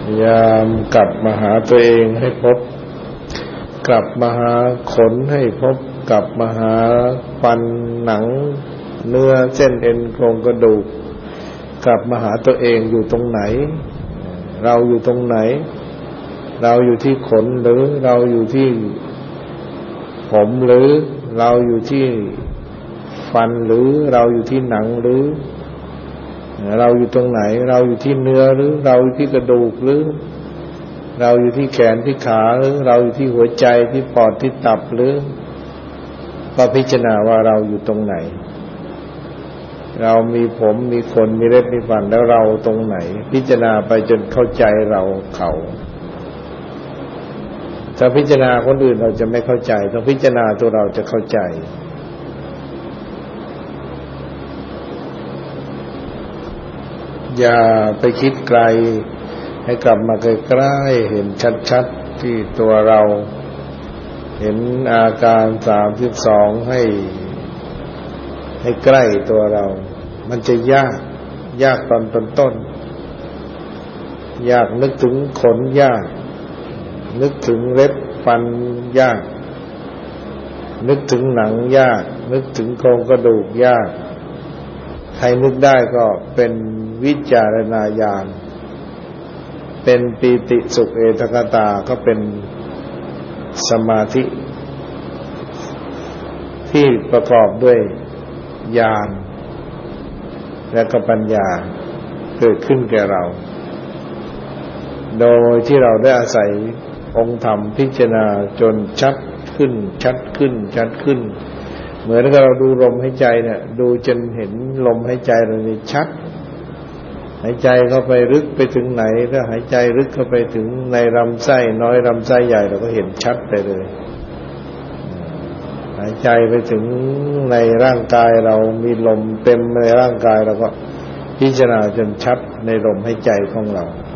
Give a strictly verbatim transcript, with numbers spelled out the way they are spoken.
พยายามกลับมาหาตัวเองให้พบกลับมาหาขนให้พบกลับมาหาฟันหนังเนื้อเส้นเอ็นโครงกระดูกกลับมาหาตัวเองอยู่ตรงไหนเราอยู่ตรงไหนเราอยู่ที่ขนหรือเราอยู่ที่ผมหรือเราอยู่ที่ฟันหรือเราอยู่ที่หนังหรือเราอยู่ตรงไหนเราอยู่ที่เนื้อหรือเราอยู่ที่กระดูกหรือเราอยู่ที่แขนที่ขาหรือเราอยู่ที่หัวใจที่ปอดที่ตับหรือก็พิจารณาว่าเราอยู่ตรงไหนเรามีผมมีขนมีเล็บมีฟันแล้วเราตรงไหนพิจารณาไปจนเข้าใจเราเขาถ้าพิจารณาคนอื่นเราจะไม่เข้าใจต้องพิจารณาตัวเราจะเข้าใจอย่าไปคิดไกลให้กลับมาใกล้ๆเห็นชัดๆที่ตัวเราเห็นอาการสามสิบสองให้ให้ใกล้ตัวเรามันจะยากยากตอนต้นๆยากนึกถึงขนยากนึกถึงเล็บฟันยากนึกถึงหนังยากนึกถึงโครงกระดูกยากใครนึกได้ก็เป็นวิจารณญาณเป็นปีติสุขเอตกตาก็เป็นสมาธิที่ประกอบด้วยญาณและก็ปัญญาเกิดขึ้นแก่เราโดยที่เราได้อาศัยองค์ธรรมพิจารณาจนชัดขึ้นชัดขึ้นชัดขึ้นเหมือนกับเราดูลมหายใจเนี่ยดูจนเห็นลมหายใจเรานี่ชัดหายใจเข้าไปลึกไปถึงไหนถ้าหายใจลึกเข้าไปถึงในลำไส้น้อยลำไส้ใหญ่เราก็เห็นชัดไปเลยหายใจไปถึงในร่างกายเรามีลมเต็มในร่างกายเราก็พิจารณาจนชัดในลมหายใจของเรา